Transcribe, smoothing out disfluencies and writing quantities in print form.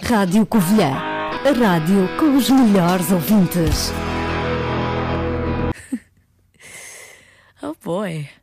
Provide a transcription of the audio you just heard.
Rádio Covilhã, a rádio com os melhores ouvintes. Oh boy.